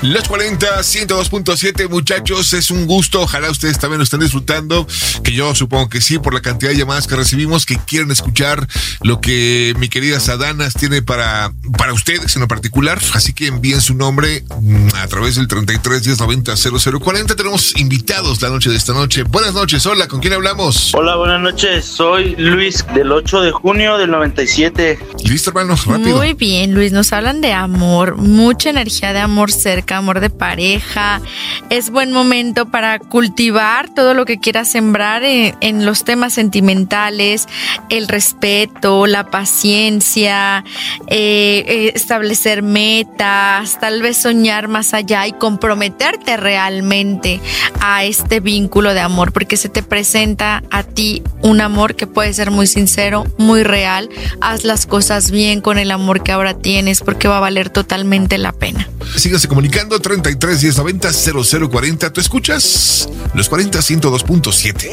Los 40, 102.7, muchachos, es un gusto. Ojalá ustedes también lo estén disfrutando, que yo supongo que sí, por la cantidad de llamadas que recibimos, que quieren escuchar lo que mi querida Sadanas tiene para ustedes en lo particular. Así que envíen su nombre a través del 33 10 90 0040. Tenemos invitados la noche de esta noche. Buenas noches, hola, ¿con quién hablamos? Hola, buenas noches, soy Luis del 8 de junio del 97. Listo, hermano, rápido. Muy bien, Luis, nos hablan de amor, mucha energía de amor cerca, amor de pareja. Es buen momento para cultivar todo lo que quieras sembrar en los temas sentimentales, el respeto, la paciencia, establecer metas, tal vez soñar más allá y comprometerte realmente a este vínculo de amor, porque se te presenta a ti un amor que puede ser muy sincero, muy real. Haz las cosas bien con el amor que ahora tienes, porque va a valer totalmente la pena. Síganse comunicando 33 10 90 0040. ¿Tú escuchas? Los 40 102.7.